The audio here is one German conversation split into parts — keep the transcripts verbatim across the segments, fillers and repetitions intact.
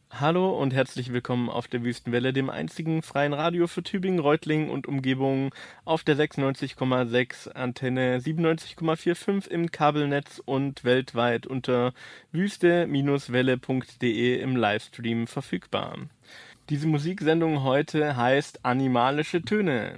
Hallo und herzlich willkommen auf der Wüstenwelle, dem einzigen freien Radio für Tübingen, Reutlingen und Umgebung auf der sechsundneunzig Komma sechs, Antenne siebenundneunzig Komma fünfundvierzig im Kabelnetz und weltweit unter wüste-welle punkt de im Livestream verfügbar. Diese Musiksendung heute heißt Animalische Töne.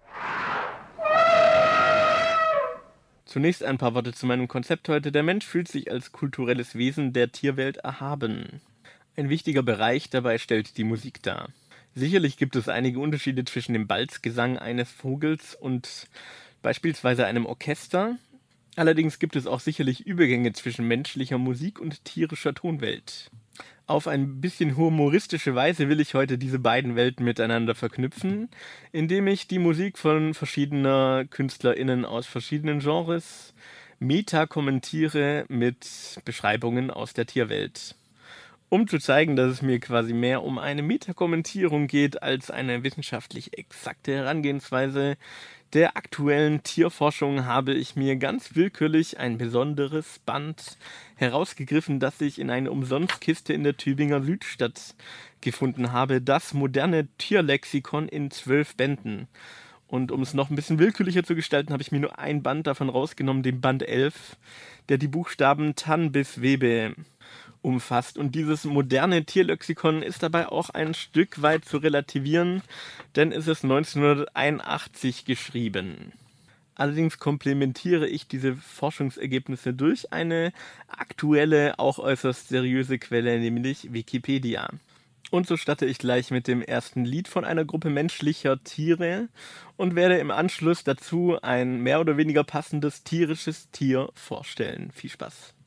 Zunächst ein paar Worte zu meinem Konzept heute. Der Mensch fühlt sich als kulturelles Wesen der Tierwelt erhaben. Ein wichtiger Bereich dabei stellt die Musik dar. Sicherlich gibt es einige Unterschiede zwischen dem Balzgesang eines Vogels und beispielsweise einem Orchester. Allerdings gibt es auch sicherlich Übergänge zwischen menschlicher Musik und tierischer Tonwelt. Auf ein bisschen humoristische Weise will ich heute diese beiden Welten miteinander verknüpfen, indem ich die Musik von verschiedener KünstlerInnen aus verschiedenen Genres meta-kommentiere mit Beschreibungen aus der Tierwelt. Um zu zeigen, dass es mir quasi mehr um eine Metakommentierung geht als eine wissenschaftlich exakte Herangehensweise der aktuellen Tierforschung, habe ich mir ganz willkürlich ein besonderes Band herausgegriffen, das ich in einer Umsonstkiste in der Tübinger Südstadt gefunden habe. Das moderne Tierlexikon in zwölf Bänden. Und um es noch ein bisschen willkürlicher zu gestalten, habe ich mir nur ein Band davon rausgenommen, den Band elf, der die Buchstaben Tann bis Webe umfasst. Und dieses moderne Tierlexikon ist dabei auch ein Stück weit zu relativieren, denn es ist neunzehnhunderteinundachtzig geschrieben. Allerdings komplementiere ich diese Forschungsergebnisse durch eine aktuelle, auch äußerst seriöse Quelle, nämlich Wikipedia. Und so starte ich gleich mit dem ersten Lied von einer Gruppe menschlicher Tiere und werde im Anschluss dazu ein mehr oder weniger passendes tierisches Tier vorstellen. Viel Spaß!